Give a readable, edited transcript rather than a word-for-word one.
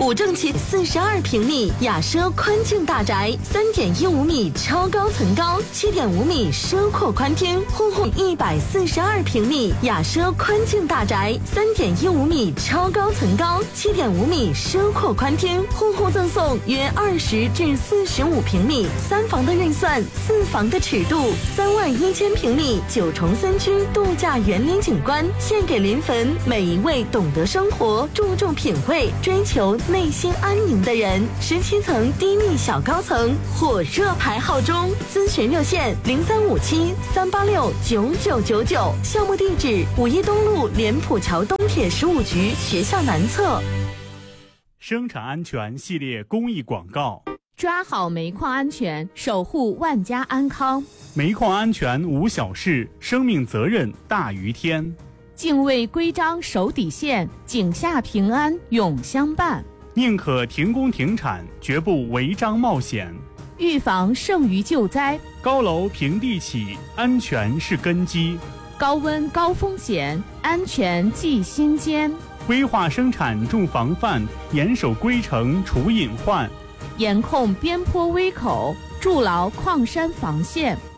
五正气42平米雅奢宽境大宅，3.15米超高层高，7.5米奢阔宽厅，户户142平米雅奢宽境大宅，3.15米超高层高，7.5米奢阔宽厅，户户赠送约20至45平米3房的运算，4房的尺度，31000平米9重3居度假园林景观，献给临汾每一位懂得生活、注重品味、追求内心安宁的人。17层低密小高层，火热排号中，咨询热线0357-386-9999，项目地址5一东路莲浦桥东铁15局学校南侧。 生产安全系列公益广告： 抓好煤矿安全，守护万家安康。 煤矿安全无小事，生命责任大于天。 敬畏规章守底线，井下平安永相伴。 宁可停工停产，绝不违章冒险。 预防胜于救灾。 高楼平地起，安全是根基。 高温高风险，安全记心间。 规划生产重防范，严守规程除隐患。 严控边坡危口，筑牢矿山防线。